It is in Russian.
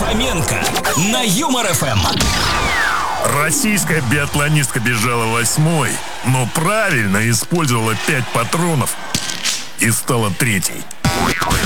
Хоменко на Юмор ФМ. Российская биатлонистка бежала 8-й, но правильно использовала 5 патронов и стала 3-й.